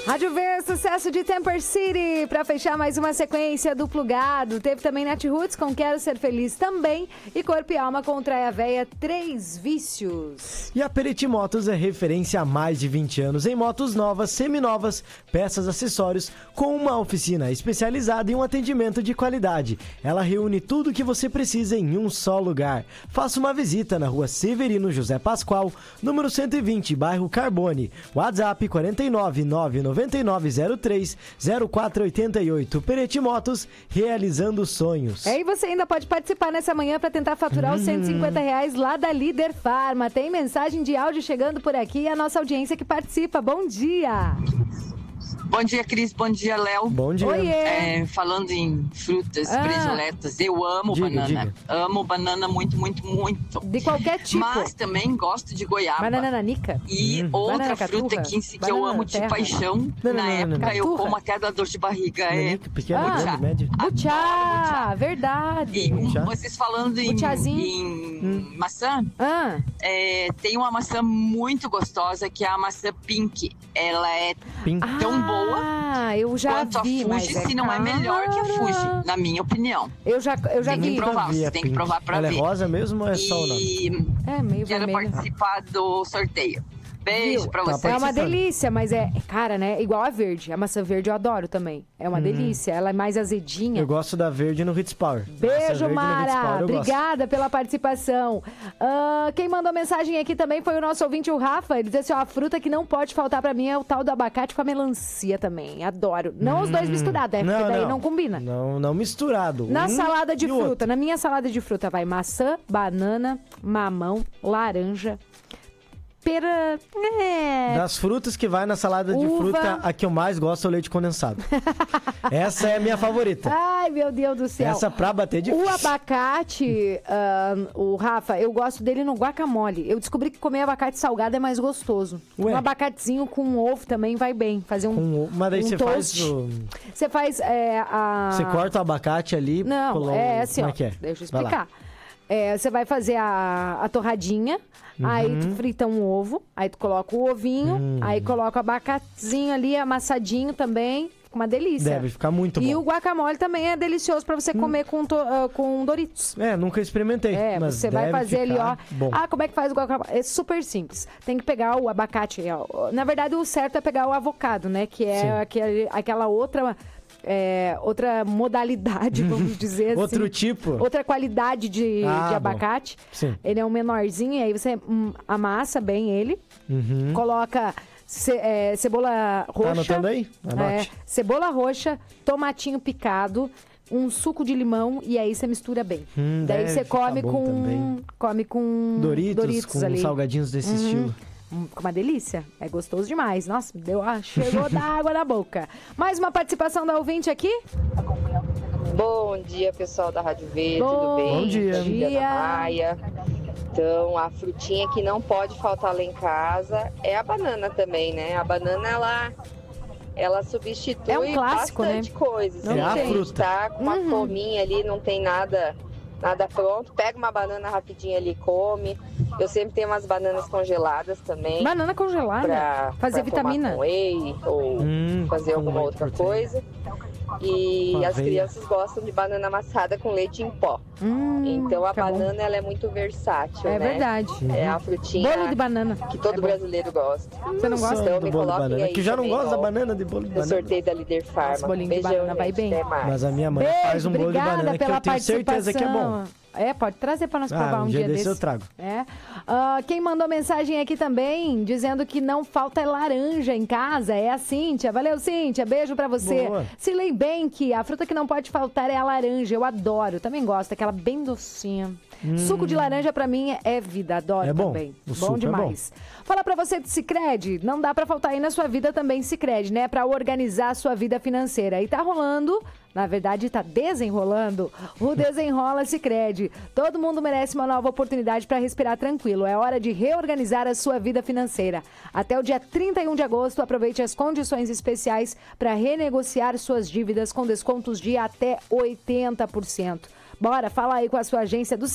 Rádio Ver, sucesso de Temper City, para fechar mais uma sequência do Plugado. Teve também Nath Roots com Quero Ser Feliz também e Corpo e Alma com Traia Véia, 3 Vícios. E a Periti Motos é referência há mais de 20 anos em motos novas, seminovas, peças, acessórios, com uma oficina especializada em um atendimento de qualidade. Ela reúne tudo o que você precisa em um só lugar. Faça uma visita na rua Severino José Pascoal, número 120, bairro Carbone. WhatsApp 499-9903-0488. Pereti Motos, realizando sonhos. E você ainda pode participar nessa manhã para tentar faturar os R$150 lá da Líder Farma. Tem mensagem de áudio chegando por aqui e a nossa audiência que participa. Bom dia! Bom dia, Cris. Bom dia, Léo. Bom dia. Oiê. Falando em frutas prediletas, eu amo banana. Diga. Amo banana muito, muito, muito. De qualquer tipo. Mas também gosto de goiaba. Banana nanica. E outra Banana fruta caturra. que eu amo de Terra. paixão. Na época eu Caturra. como até da dor de barriga. Pequena, butiá. grande, média. Butiá, verdade. E Butiá. vocês falando em maçã, tem uma maçã muito gostosa que é a maçã Pink. Ela é Pink. tão boa eu já quanto vi, a Fuji, mas se não é melhor que a cara. Fuji, na minha opinião. Eu já Tem que vi. provar, Vi a você tem que Pink. provar pra Ela ver. é rosa mesmo ou é só o nome? E Meio quero vermelho. participar do sorteio. Beijo Viu? pra Tá vocês. É uma participando. delícia, mas cara, né? Igual a verde. A maçã verde eu adoro também. É uma delícia. Ela é mais azedinha. Eu gosto da verde no Hits Power. Essa Beijo, verde no Hits Mara. Power eu gosto. Obrigada pela participação. Quem mandou mensagem aqui também foi o nosso ouvinte, o Rafa. Ele disse assim, a fruta que não pode faltar pra mim é o tal do abacate com a melancia também. Adoro. Não os dois misturados, porque daí não combina. Não misturado. Na salada de e o fruta, outro. na minha salada de fruta vai maçã, banana, mamão, laranja, pera... Das frutas que vai na salada de Uva. fruta, a que eu mais gosto é o leite condensado. Essa é a minha favorita. Ai, meu Deus do céu. Essa pra bater de O abacate, o Rafa, eu gosto dele no guacamole. Eu descobri que comer abacate salgado é mais gostoso. Ué. Um abacatezinho com ovo também vai bem. Fazer Mas daí você faz toast. o... Você faz Você corta o abacate ali... Não, assim, como ó. é que é? Deixa eu Vai lá. explicar. Você vai fazer a torradinha, aí tu frita um ovo, aí tu coloca o ovinho, aí coloca o abacatezinho ali, amassadinho também. Fica uma delícia. Deve ficar muito bom. E o guacamole também é delicioso pra você comer com Doritos. Nunca experimentei. Mas você vai deve fazer ali, ó. ficar bom. Como é que faz o guacamole? É super simples. Tem que pegar o abacate. Ó. Na verdade, o certo é pegar o avocado, né? Que é aquela outra modalidade, vamos dizer assim. Outro tipo? Outra qualidade de abacate. Sim. Ele é um menorzinho, aí você amassa bem ele, coloca cebola roxa. Tá anotando aí? Anote. Cebola roxa, tomatinho picado, um suco de limão e aí você mistura bem. Daí deve você come ficar bom também. com Doritos com ali. salgadinhos desse estilo. Uma delícia. É gostoso demais. Nossa, chegou da água na boca. Mais uma participação da ouvinte aqui? Bom dia, pessoal da Rádio Verde, Bom tudo bem? Bom dia. Dia da Maia. Então, a frutinha que não pode faltar lá em casa é a banana também, né? A banana, ela substitui É um clássico, bastante coisa. Não Se a tem. gente fruta. tá com uma fominha ali, não tem nada pronto, pega uma banana rapidinho ali e come. Eu sempre tenho umas bananas congeladas também. Banana congelada? Pra Fazer vitamina? tomar com whey ou fazer com alguma whey outra protein. coisa. E Com as aveia. crianças gostam de banana amassada com leite em pó. Então a fica bom. banana ela é muito versátil, É né? verdade. É a frutinha Bolo de banana. que todo brasileiro gosta. Você não gosta? Então do me bolo de coloquem banana. aí Que já não também, gosta da ó, banana de bolo de no banana. sorteio da Líder Farma. Nossa, bolinho de Beijão, banana vai gente, bem. até mais. Mas a minha mãe Beijo, faz um bolo de obrigada banana que pela eu tenho certeza que é bom. participação. Pode trazer pra nós provar Um um dia dia desse desse. eu trago. Quem mandou mensagem aqui também, dizendo que não falta laranja em casa, é a Cíntia. Valeu, Cíntia, beijo pra você. Boa. Silei Bank, a fruta que não pode faltar é a laranja, eu adoro, também gosto, aquela bem docinha. Suco de laranja pra mim é vida, adoro É bom. também. O suco é demais. Fala pra você de Sicredi, não dá pra faltar aí na sua vida também Sicredi, né? Pra organizar a sua vida financeira. E tá rolando, na verdade tá desenrolando, o Desenrola Sicredi. Todo mundo merece uma nova oportunidade pra respirar tranquilo. É hora de reorganizar a sua vida financeira. Até o dia 31 de agosto, aproveite as condições especiais pra renegociar suas dívidas com descontos de até 80%. Bora, fala aí com a sua agência do